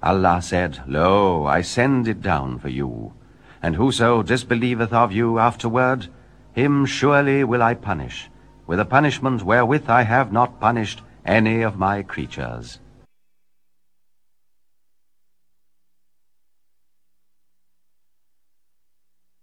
Allah said, Lo, I send it down for you. And whoso disbelieveth of you afterward, him surely will I punish, with a punishment wherewith I have not punished any of my creatures.